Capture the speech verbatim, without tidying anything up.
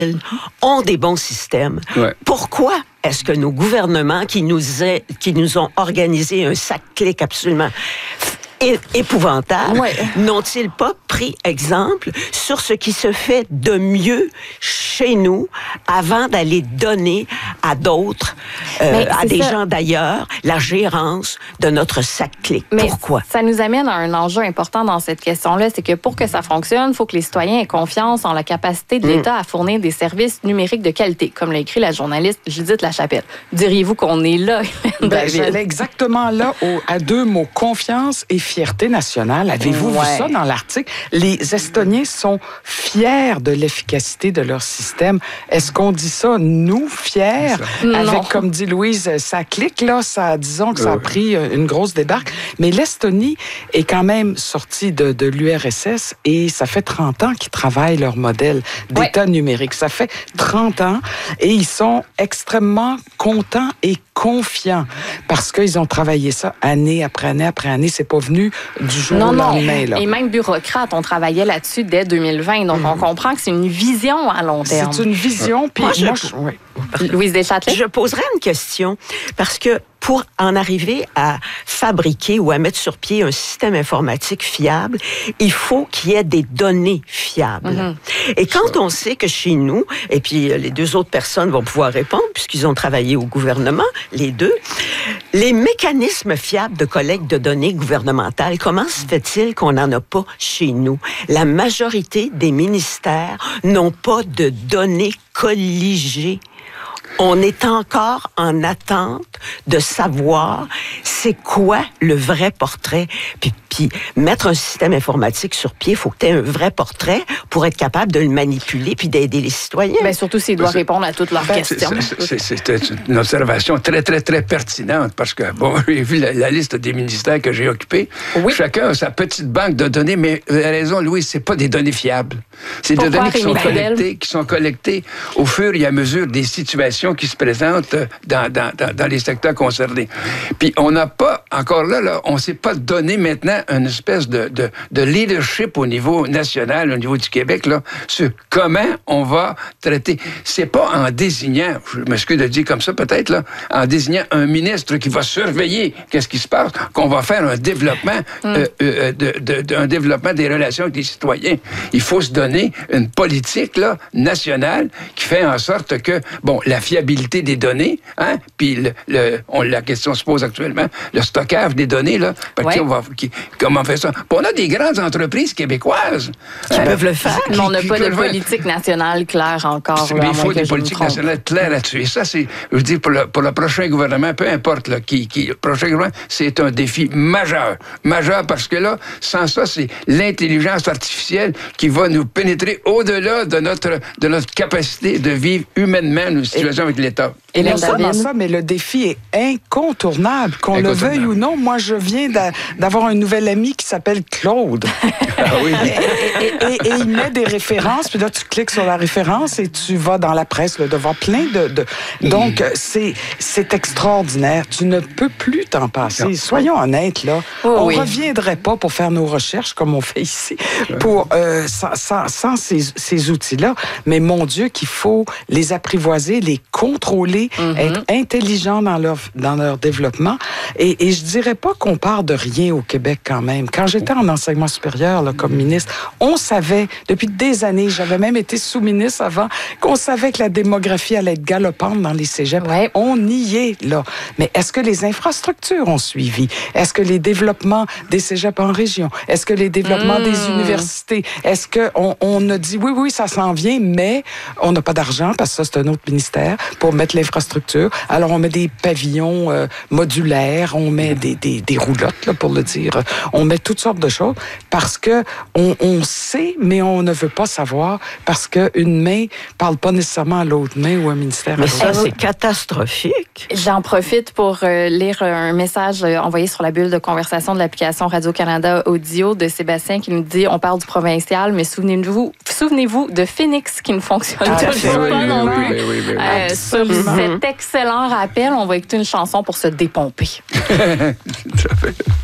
ont des bons systèmes. Ouais. Pourquoi est-ce que nos gouvernements qui nous, a, qui nous ont organisé un sac-clic absolument épouvantable, ouais. n'ont-ils pas pris exemple sur ce qui se fait de mieux chez nous avant d'aller donner à d'autres, euh, à des ça. gens d'ailleurs, la gérance de notre sac-clic? Mais pourquoi? Ça nous amène à un enjeu important dans cette question-là, c'est que pour que ça fonctionne, il faut que les citoyens aient confiance en la capacité de l'État mmh. à fournir des services numériques de qualité, comme l'a écrit la journaliste Judith Lachapelle. Diriez-vous qu'on est là, ben, j'allais exactement là au, à deux mots, confiance et fierté nationale. Avez-vous ouais. vu ça dans l'article? Les Estoniens sont fiers de l'efficacité de leur système. Est-ce qu'on dit ça, nous, fiers? Ça. Avec, non. comme dit Louise, ça clique, là, ça, disons que ça a pris une grosse débarque. Mais l'Estonie est quand même sortie de, de l'U R S S et ça fait trente ans qu'ils travaillent leur modèle d'État ouais. numérique. Ça fait trente ans et ils sont extrêmement contents et confiants parce qu'ils ont travaillé ça année après année après année. C'est pas venu du jour non, au non. lendemain. Là. Et même bureaucrates, on travaillait là-dessus dès deux mille vingt. Donc, mmh. on comprend que c'est une vision à long terme. C'est une vision. Puis moi, moi, je... je... Oui. Louise Deschâtelet? Je poserais une question parce que pour en arriver à fabriquer ou à mettre sur pied un système informatique fiable, il faut qu'il y ait des données fiables. Mm-hmm. Et quand on sait que chez nous, et puis les deux autres personnes vont pouvoir répondre puisqu'ils ont travaillé au gouvernement, les deux, les mécanismes fiables de collecte de données gouvernementales, comment se fait-il qu'on n'en a pas chez nous? La majorité des ministères n'ont pas de données colligées. On est encore en attente de savoir c'est quoi le vrai portrait. Puis, puis mettre un système informatique sur pied, il faut que tu aies un vrai portrait pour être capable de le manipuler puis d'aider les citoyens. Bien, surtout s'il doit répondre à toutes leurs ben, questions. C'est, c'est, c'est une observation très, très, très pertinente parce que, bon, j'ai vu la, la liste des ministères que j'ai occupés. Oui. Chacun a sa petite banque de données, mais vous avez raison, Louis, c'est pas des données fiables. C'est des données qui sont, collectées, qui sont collectées au fur et à mesure des situations qui se présentent dans, dans, dans, dans les secteurs concernés. Puis on n'a pas, encore là, là on ne s'est pas donné maintenant une espèce de, de, de leadership au niveau national, au niveau du Québec, là, sur comment on va traiter. C'est pas en désignant, je m'excuse de dire comme ça peut-être, là, en désignant un ministre qui va surveiller qu'est-ce qui se passe, qu'on va faire un développement, mm. euh, euh, de, de, de, un développement des relations avec les citoyens. Il faut se donner une politique là, nationale qui fait en sorte que, bon, la fiabilité des données, hein, puis le, le, on, la question se pose actuellement, le stockage des données, là, ouais. on va, qui, comment on fait ça? Puis on a des grandes entreprises québécoises qui hein, peuvent le faire. Mais on n'a pas de politique nationale claire encore. Mais il faut des politiques nationales claires là-dessus. Et ça, c'est, je dis, pour le, pour le prochain gouvernement, peu importe, là, qui, qui, le prochain gouvernement, c'est un défi majeur. Majeur parce que là, sans ça, c'est l'intelligence artificielle qui va nous pénétrer au-delà de notre, de notre capacité de vivre humainement une situation et, avec l'État. Et non seulement ça, mais le défi est incontournable, qu'on incontournable. le veuille ou non. Moi, je viens d'a, d'avoir un nouvel ami qui s'appelle Claude. Ah oui. et, et, et, et il met des références, puis là, tu cliques sur la référence et tu vas dans la presse, là, devant plein de... de... Donc, c'est, c'est extraordinaire. Tu ne peux plus t'en passer. Non. Soyons honnêtes, là. Oh, on ne oui. reviendrait pas pour faire nos recherches, comme on fait ici, pour, euh, sans, sans, sans ces, ces outils-là. Mais mon Dieu, qu'il faut les apprivoiser, les contrôler, mm-hmm. être intelligents dans leur, dans leur développement. Et, et je dirais pas qu'on part de rien au Québec quand même. Quand j'étais en enseignement supérieur, là, comme ministre, on savait, depuis des années, j'avais même été sous-ministre avant, qu'on savait que la démographie allait être galopante dans les cégeps. Ouais. On y est, là. Mais est-ce que les infrastructures ont suivi? Est-ce que les développements des cégeps en région? Est-ce que les développements mmh. des universités? Est-ce qu'on on a dit, oui, oui, ça s'en vient, mais on n'a pas d'argent, parce que ça, c'est un autre ministère, pour mettre l'infrastructure. Alors, on met des pavillons euh, modulaires, on met des, des, des roulottes, là, pour le dire. On met toutes sortes de choses parce que on, on sait, mais on ne veut pas savoir parce qu'une main parle pas nécessairement à l'autre main ou un ministère à mais l'autre. ça, c'est catastrophique. J'en profite pour euh, lire un message euh, envoyé sur la bulle de conversation de l'application Radio-Canada Audio de Sébastien qui nous dit « On parle du provincial, mais souvenez-vous, souvenez-vous de Phoenix qui ne fonctionne ah, toujours oui, pas oui, non plus. Oui, oui, oui, oui. Euh, sur cet excellent rappel, on va écouter une chanson pour se dépomper. »